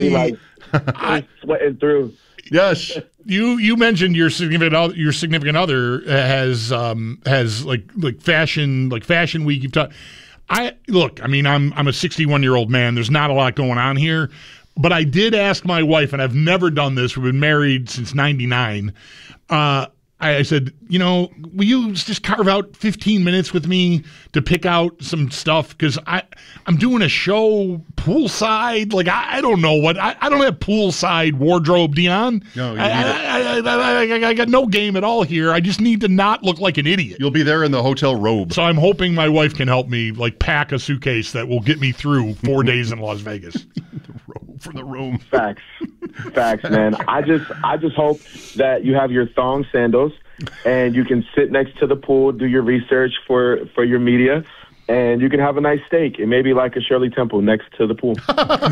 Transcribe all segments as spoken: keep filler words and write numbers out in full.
like I, sweating through. Yes. You you mentioned your significant other, your significant other has um has like like fashion like fashion week. You've talked. I look. I mean, I'm I'm a sixty-one year old man. There's not a lot going on here, but I did ask my wife, and I've never done this. We've been married since ninety-nine. Uh, I said, you know, will you just carve out fifteen minutes with me to pick out some stuff? Because I, I'm doing a show poolside. Like, I, I don't know what. I, I don't have poolside wardrobe, Dion. No, you I, I, I, I, I got no game at all here. I just need to not look like an idiot. You'll be there in the hotel robe. So I'm hoping my wife can help me, like, pack a suitcase that will get me through four days in Las Vegas. The robe for the room. Facts. Facts, man. I just I just hope that you have your thong sandals and you can sit next to the pool, do your research for, for your media, and you can have a nice steak and maybe like a Shirley Temple next to the pool.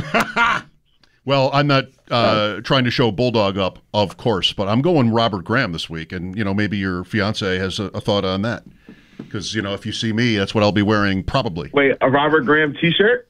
Well, I'm not uh, trying to show Bulldog up, of course, but I'm going Robert Graham this week, and you know maybe your fiance has a, a thought on that because you know if you see me, that's what I'll be wearing probably. Wait, a Robert Graham T-shirt?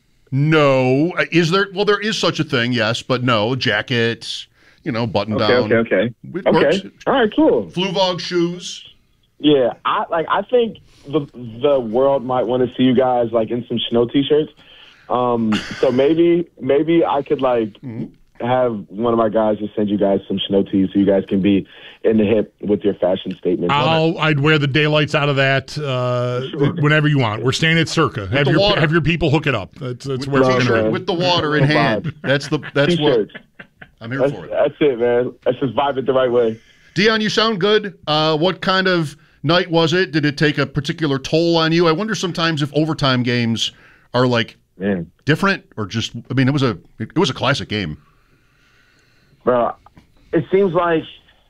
No, is there? Well, there is such a thing, yes, but no jackets. You know, button okay, down. Okay, okay, It okay. works. All right, cool. Fluvog shoes. Yeah, I like. I think the the world might want to see you guys like in some Snow T-shirts. Um, so maybe maybe I could like mm-hmm. have one of my guys just send you guys some Snow Tees so you guys can be in the hip with your fashion statement. I'll I'd wear the daylights out of that uh, sure. whenever you want. We're staying at Circa. Have your water. have your people hook it up. That's that's with where we're going to with the water in hand. That's the that's T-shirts. what I'm here that's, for. It. That's it, man. Let's just vibe it the right way. Dion, you sound good. Uh, what kind of night was it? Did it take a particular toll on you? I wonder sometimes if overtime games are like man. different or just. I mean, it was a it was a classic game. Bro, it seems like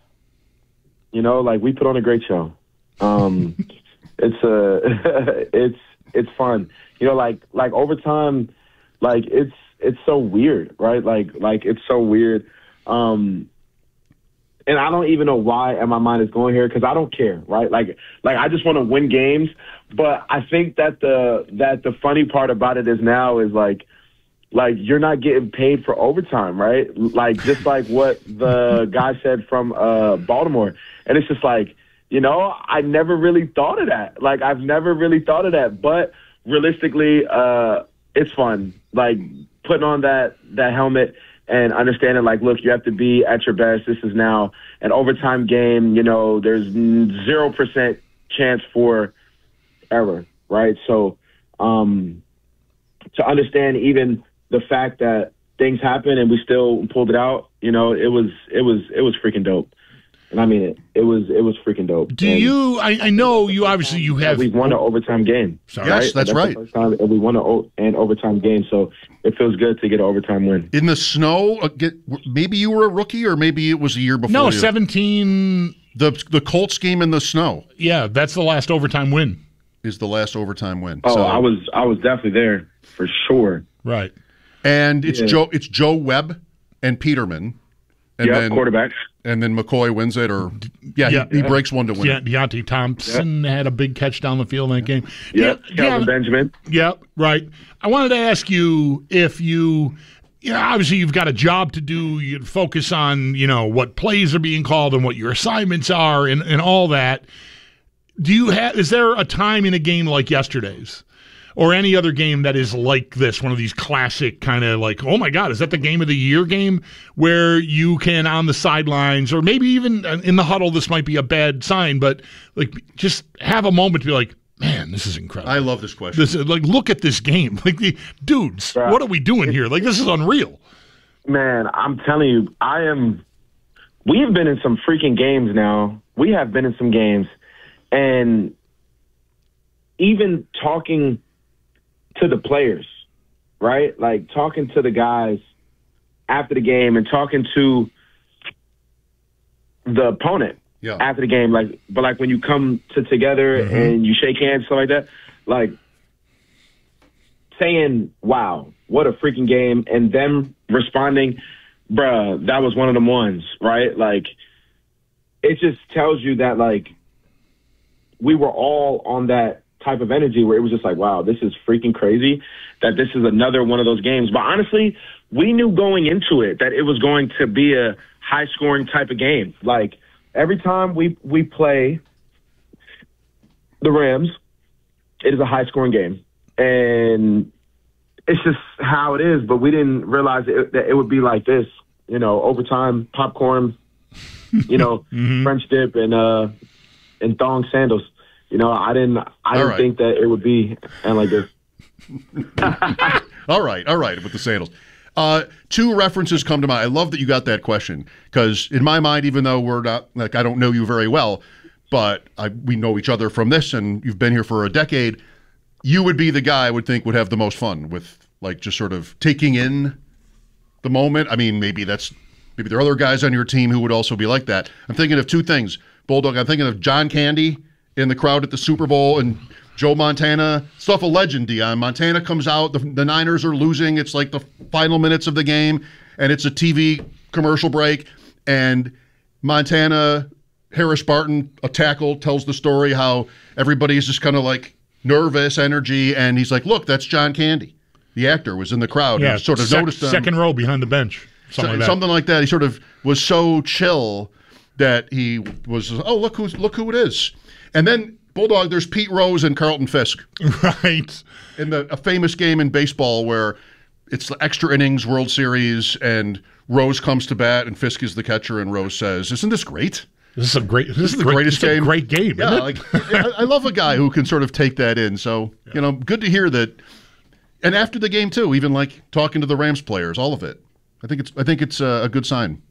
you know, like we put on a great show. Um, it's a it's it's fun. You know, like like overtime, like it's. It's so weird, right? Like, like it's so weird. Um, and I don't even know why and my mind is going here because I don't care, right? Like, like I just want to win games. But I think that the that the funny part about it is now is like, like you're not getting paid for overtime, right? Like just like what the guy said from uh, Baltimore, and it's just like, you know, I never really thought of that. Like I've never really thought of that, but realistically, uh, it's fun. Like. Putting on that that helmet and understanding, like, look, you have to be at your best. This is now an overtime game. You know, there's zero percent chance for error, right? So um, to understand even the fact that things happen and we still pulled it out, you know, it was it was it was freaking dope. And I mean it. It was it was freaking dope. Do and you? I, I know you. Obviously, you have. We won an overtime game. Sorry. Yes, right? that's, that's right. The first time, and we won an, an overtime game, so it feels good to get an overtime win. In the snow, uh, get, maybe you were a rookie, or maybe it was a year before. No, you. seventeen. The the Colts game in the snow. Yeah, that's the last overtime win. Is the last overtime win. Oh, so, I was I was definitely there for sure. Right. And it's yeah. Joe. It's Joe Webb and Peterman. And yeah, then, quarterbacks. And then McCoy wins it, or yeah, yeah. He, he breaks one to win. Yeah, Deontay Thompson yeah. had a big catch down the field in that game. Yeah, yeah, Calvin yeah, Benjamin. Yeah, right. I wanted to ask you if you, you know, obviously you've got a job to do. You focus on, you know, what plays are being called and what your assignments are, and and all that. Do you have? Is there a time in a game like yesterday's? Or any other game that is like this, one of these classic kind of like, oh my God, is that the game of the year game where you can on the sidelines or maybe even in the huddle, this might be a bad sign, but like just have a moment to be like, man, this is incredible. I love this question. This, like, look at this game. Like, the dudes, right. What are we doing here? Like, this is unreal. Man, I'm telling you, I am, we've been in some freaking games now. We have been in some games. And even talking to the players, right? Like talking to the guys after the game and talking to the opponent yeah. after the game. Like, but like when you come to together mm-hmm. and you shake hands, stuff like that, like saying, wow, what a freaking game. And them responding, bruh, that was one of them ones, right? Like, it just tells you that like we were all on that type of energy where it was just like, wow, this is freaking crazy that this is another one of those games. But honestly, we knew going into it that it was going to be a high-scoring type of game. Like, every time we, we play the Rams, it is a high-scoring game. And it's just how it is, but we didn't realize it, that it would be like this. You know, overtime, popcorn, you know, mm-hmm. French dip, and uh, and thong sandals. You know, I didn't I didn't right. think that it would be and like this. all right, all right, with the sandals. Uh, two references come to mind. I love that you got that question because in my mind, even though we're not like I don't know you very well, but I, we know each other from this, and you've been here for a decade. You would be the guy I would think would have the most fun with like just sort of taking in the moment. I mean, maybe that's maybe there are other guys on your team who would also be like that. I'm thinking of two things, Bulldog. I'm thinking of John Candy in the crowd at the Super Bowl and Joe Montana, stuff a legend, Dion. Montana comes out, the, the Niners are losing. It's like the final minutes of the game, and it's a T V commercial break, and Montana, Harris Barton, a tackle, tells the story how everybody's just kind of like nervous energy, and he's like, look, that's John Candy. The actor was in the crowd. Yeah, and sort of sec- noticed them. Second row behind the bench. Something, so, like that. something like that. He sort of was so chill that he was, oh, look who's look who it is. And then, Bulldog, there's Pete Rose and Carlton Fisk. Right. In the a famous game in baseball where it's the extra innings World Series, and Rose comes to bat, and Fisk is the catcher, and Rose says, isn't this great? This is a great. This, this is the great, greatest this is game. A great game. Yeah, isn't it? like I, I love a guy who can sort of take that in. So yeah. you know, good to hear that. And after the game too, even like talking to the Rams players, all of it. I think it's I think it's a, a good sign.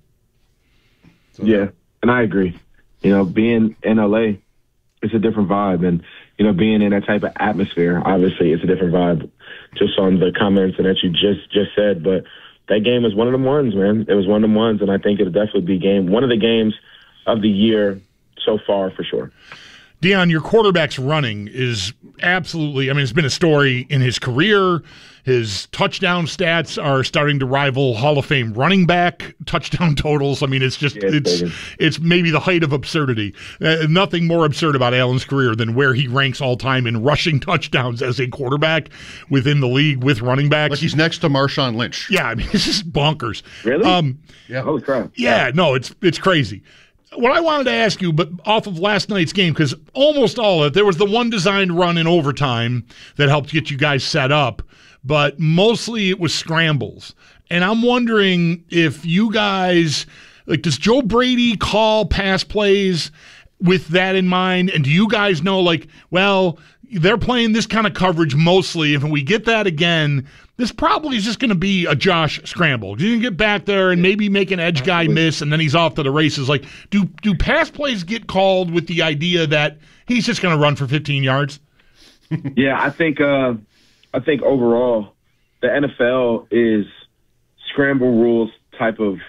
So, yeah, and I agree. You know, being in L A, it's a different vibe, and you know, being in that type of atmosphere, obviously, it's a different vibe. Just on the comments and that you just just said, but that game is one of them ones, man. It was one of them ones, and I think it'll definitely be game one of the games of the year so far for sure. Dion, your quarterback's running is absolutely, I mean, it's been a story in his career. His touchdown stats are starting to rival Hall of Fame running back touchdown totals. I mean, it's just, yeah, it's it's, it's maybe the height of absurdity. Uh, nothing more absurd about Allen's career than where he ranks all time in rushing touchdowns as a quarterback within the league with running backs. Like he's next to Marshawn Lynch. Yeah, I mean, this is bonkers. Really? Um, yeah. Holy crap. Yeah, no, it's it's crazy. What I wanted to ask you, but off of last night's game, because almost all of it, there was the one designed run in overtime that helped get you guys set up, but mostly it was scrambles. And I'm wondering if you guys, like, does Joe Brady call pass plays with that in mind? And do you guys know, like, well, they're playing this kind of coverage mostly. If we get that again, this probably is just going to be a Josh scramble. You can get back there and maybe make an edge guy miss, and then he's off to the races. Like, do do pass plays get called with the idea that he's just going to run for fifteen yards? Yeah, I think uh, I think overall the N F L is scramble rules type of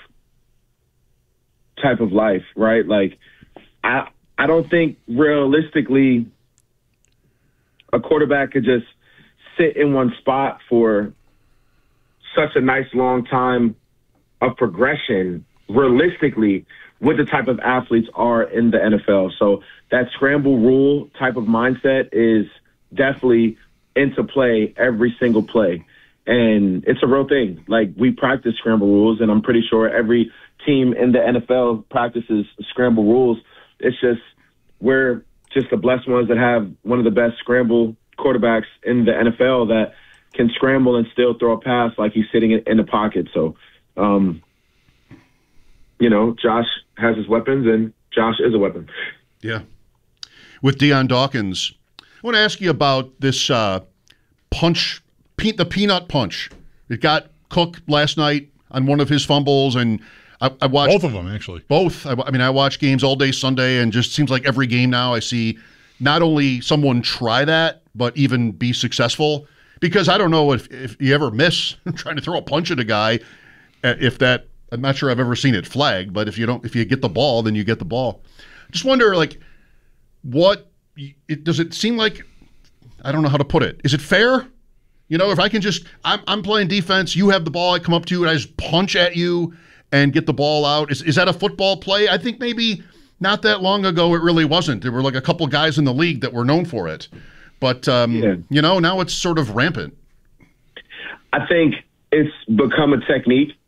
type of life, right? Like, I I don't think realistically a quarterback could just sit in one spot for such a nice long time of progression realistically with the type of athletes are in the N F L. So that scramble rule type of mindset is definitely into play every single play. And it's a real thing. Like, we practice scramble rules, and I'm pretty sure every team in the N F L practices scramble rules. It's just we're just the blessed ones that have one of the best scramble quarterbacks in the N F L that can scramble and still throw a pass like he's sitting in, in the pocket. So, um, you know, Josh has his weapons, and Josh is a weapon. Yeah. With Dion Dawkins, I want to ask you about this uh, punch, pe- the peanut punch. It got Cook last night on one of his fumbles, and I, I watched both of them actually. Both. I, I mean, I watch games all day Sunday, and just seems like every game now I see not only someone try that, but even be successful. Because I don't know if, if you ever miss trying to throw a punch at a guy, if that, I'm not sure I've ever seen it flagged, but if you don't, if you get the ball, then you get the ball. Just wonder, like, what, it, does it seem like, I don't know how to put it. Is it fair? You know, if I can just, I'm, I'm playing defense, you have the ball, I come up to you and I just punch at you and get the ball out. Is, is that a football play? I think maybe not that long ago it really wasn't. There were like a couple guys in the league that were known for it. But, um, yeah. you know, now it's sort of rampant. I think it's become a technique.